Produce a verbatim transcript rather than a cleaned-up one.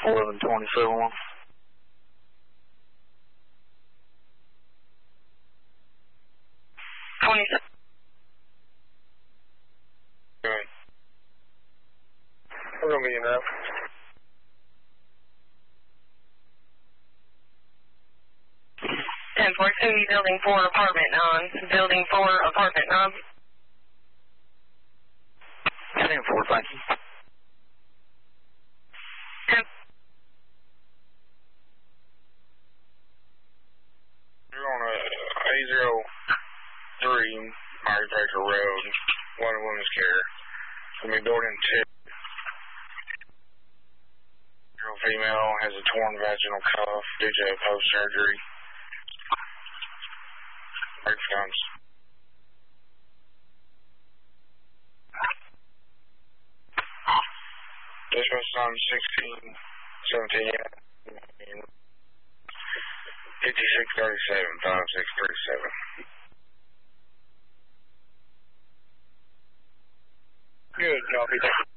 eleven twenty-seven. twenty-seven. Good. We're going to be in there. ten four two, building four, apartment non. Building four, apartment non. ten four, thank you. ten. You're on a A zero three Mary Baker Road, one woman's care. Going to be building two. Girl female has a torn vaginal cuff due to post-surgery. Comes. This was on sixteen seventeen, fifty-six thirty-seven, five six three seven. Good, copy.